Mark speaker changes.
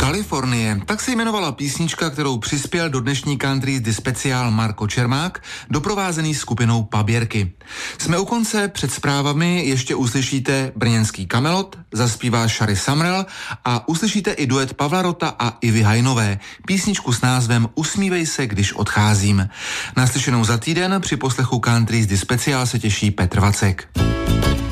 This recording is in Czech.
Speaker 1: Kalifornie, tak se jmenovala písnička, kterou přispěl do dnešní Country The Speciál Marko Čermák, doprovázený skupinou Paběrky. Jsme u konce, před zprávami ještě uslyšíte brněnský Kamelot, zaspívá Shari Samrel a uslyšíte i duet Pavla Rota a Ivy Hajnové, písničku s názvem Usmívej se, když odcházím. Naslyšenou za týden při poslechu Country The Speciál se těší Petr Vacek.